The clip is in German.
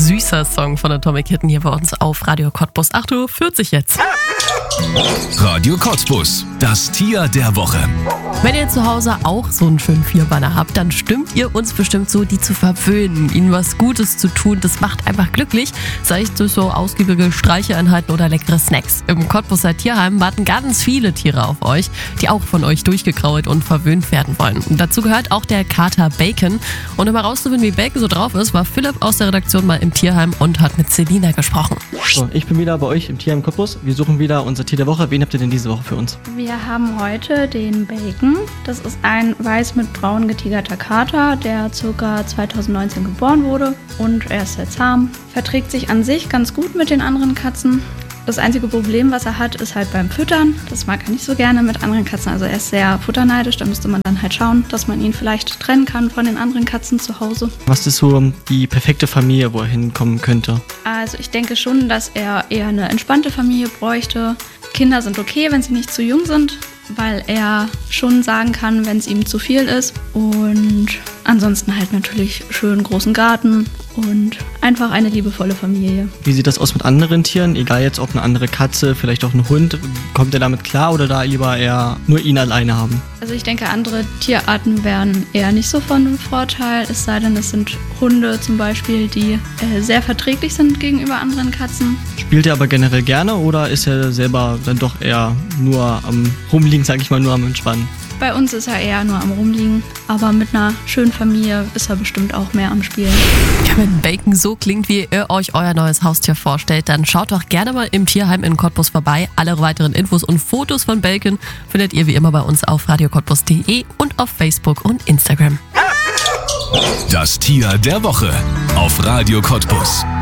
süßer Song von Atomic Kitten hier bei uns auf Radio Cottbus. 8:40 Uhr jetzt. Radio Cottbus, das Tier der Woche. Wenn ihr zu Hause auch so einen schönen Vierbeiner habt, dann stimmt ihr uns bestimmt so, die zu verwöhnen, ihnen was Gutes zu tun. Das macht einfach glücklich, sei es durch so ausgiebige Streicheeinheiten oder leckere Snacks. Im Cottbuser Tierheim warten ganz viele Tiere auf euch, die auch von euch durchgekrault und verwöhnt werden wollen. Und dazu gehört auch der Kater Bacon. Und um herauszufinden, wie Bacon so drauf ist, war Philipp aus der Redaktion mal im Tierheim und hat mit Selina gesprochen. So, ich bin wieder bei euch im Tierheim Cottbus. Wir suchen wieder unser Tier der Woche. Wen habt ihr denn diese Woche für uns? Wir haben heute den Bacon. Das ist ein weiß mit braun getigerter Kater, der ca. 2019 geboren wurde und er ist sehr zahm. Verträgt sich an sich ganz gut mit den anderen Katzen. Das einzige Problem, was er hat, ist halt beim Füttern. Das mag er nicht so gerne mit anderen Katzen. Also er ist sehr futterneidisch. Da müsste man dann halt schauen, dass man ihn vielleicht trennen kann von den anderen Katzen zu Hause. Was ist so die perfekte Familie, wo er hinkommen könnte? Also ich denke schon, dass er eher eine entspannte Familie bräuchte. Kinder sind okay, wenn sie nicht zu jung sind, weil er schon sagen kann, wenn es ihm zu viel ist. Und ansonsten halt natürlich schön großen Garten und einfach eine liebevolle Familie. Wie sieht das aus mit anderen Tieren? Egal jetzt, ob eine andere Katze, vielleicht auch ein Hund. Kommt er damit klar oder da lieber eher nur ihn alleine haben? Also ich denke, andere Tierarten wären eher nicht so von Vorteil. Es sei denn, es sind Hunde zum Beispiel, die sehr verträglich sind gegenüber anderen Katzen. Spielt er aber generell gerne oder ist er selber dann doch eher nur am Rumliegen, sag ich mal, nur am Entspannen? Bei uns ist er eher nur am Rumliegen, aber mit einer schönen Familie ist er bestimmt auch mehr am Spielen. Ja, wenn Bacon so klingt, wie ihr euch euer neues Haustier vorstellt, dann schaut doch gerne mal im Tierheim in Cottbus vorbei. Alle weiteren Infos und Fotos von Bacon findet ihr wie immer bei uns auf radiocottbus.de und auf Facebook und Instagram. Das Tier der Woche auf Radio Cottbus.